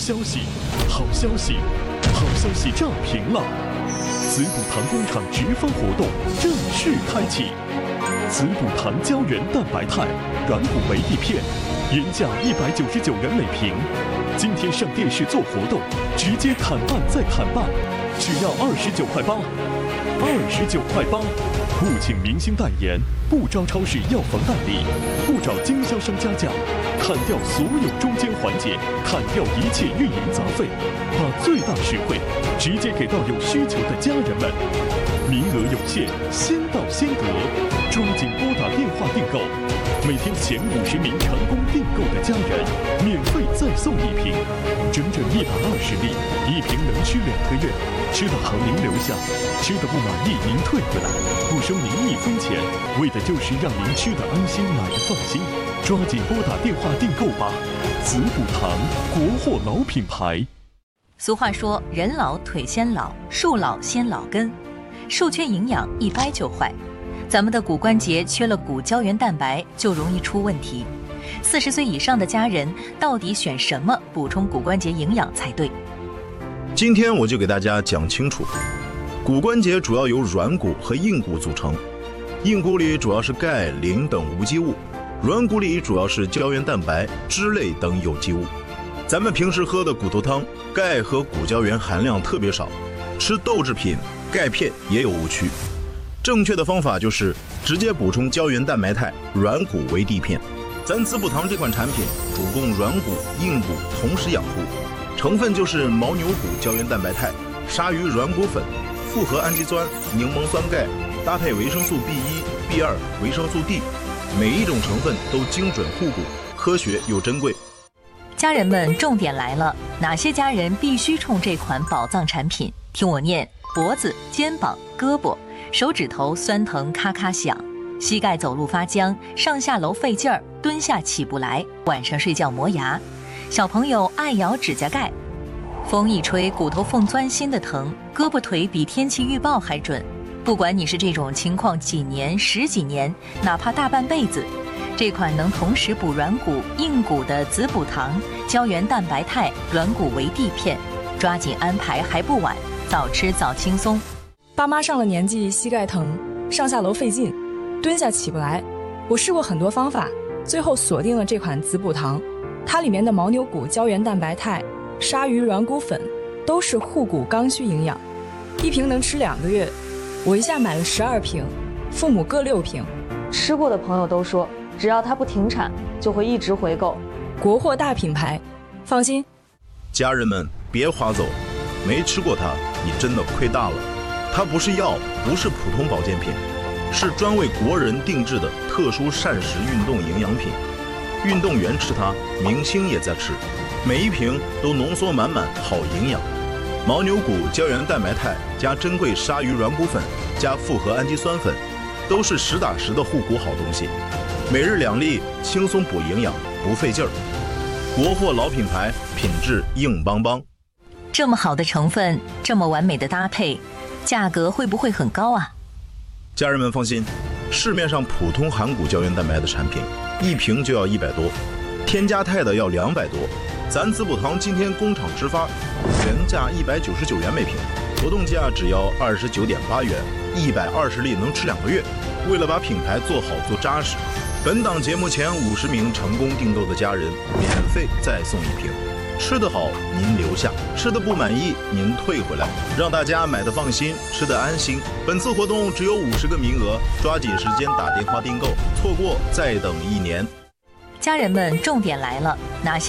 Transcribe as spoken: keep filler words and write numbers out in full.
消息，好消息，好消息炸屏了！滋补堂工厂直发活动正式开启，滋补堂胶原蛋白肽软骨维 D 片，原价一百九十九元每瓶，今天上电视做活动，直接砍半再砍半，只要二十九块八，二十九块八。不请明星代言，不招超市药房代理，不找经销商加价，砍掉所有中间环节，砍掉一切运营杂费，把最大实惠直接给到有需求的家人们。名额有限，先到先得，抓紧拨打电话订购。每天前五十名成功订购的家人，免费再送一瓶，整整一百二十粒，一瓶能吃两个月。吃的好您留下，吃的不满意您退回来，不收您一分钱，为的就是让您吃的安心，买的放心。抓紧拨打电话订购吧，滋补堂国货老品牌。 俗话说，人老腿先老，树老先老根，树缺营养一掰就坏。咱们的骨关节缺了骨胶原蛋白，就容易出问题。四十岁以上的家人到底选什么补充骨关节营养才对？ 今天我就给大家讲清楚，骨关节主要由软骨和硬骨组成，硬骨里主要是钙、磷等无机物，软骨里主要是胶原蛋白、脂类等有机物。咱们平时喝的骨头汤，钙和骨胶原含量特别少，吃豆制品、钙片也有误区。正确的方法就是直接补充胶原蛋白肽软骨维 D 片。咱滋补堂这款产品主供软骨、硬骨同时养护，成分就是牦牛骨胶原蛋白肽、鲨鱼软骨粉、复合氨基酸、柠檬酸钙，搭配维生素 B 一、B 二、维生素 D， 每一种成分都精准护骨，科学又珍贵。 家人们，重点来了，哪些家人必须冲这款宝藏产品？听我念：脖子、肩膀、胳膊、手指头酸疼咔咔响，膝盖走路发僵，上下楼费劲儿，蹲下起不来，晚上睡觉磨牙，小朋友爱咬指甲盖，风一吹骨头缝钻心的疼，胳膊腿比天气预报还准。不管你是这种情况几年、十几年，哪怕大半辈子，这款能同时补软骨、硬骨的滋补堂胶原蛋白肽软骨维 D 片，抓紧安排还不晚，早吃早轻松。 爸妈上了年纪，膝盖疼，上下楼费劲，蹲下起不来。我试过很多方法，最后锁定了这款滋补堂。它里面的牦牛骨胶原蛋白肽、鲨鱼软骨粉都是护骨刚需营养，一瓶能吃两个月。我一下买了十二瓶，父母各六瓶。 吃过的朋友都说，只要它不停产，就会一直回购。 国货大品牌，放心。 家人们别划走，没吃过它，你真的亏大了。它不是药，不是普通保健品，是专为国人定制的特殊膳食运动营养品。运动员吃它，明星也在吃，每一瓶都浓缩满满好营养。牦牛骨胶原蛋白肽加珍贵鲨鱼软骨粉加复合氨基酸粉，都是实打实的护骨好东西。每日两粒，轻松补营养，不费劲儿。国货老品牌，品质硬邦邦。 这么好的成分，这么完美的搭配，价格会不会很高啊？ 家人们放心，市面上普通含骨胶原蛋白的产品，一瓶就要一百多，添加肽的要两百多。咱滋补堂今天工厂直发，原价一百九十九元每瓶，活动价只要二十九点八元，一百二十粒能吃两个月。为了把品牌做好做扎实，本档节目前五十名成功订购的家人，免费再送一瓶。吃得好您留下，吃得不满意您退回来，让大家买得放心，吃得安心。本次活动只有五十个名额，抓紧时间打电话订购，错过再等一年。 家人们，重点来了，哪些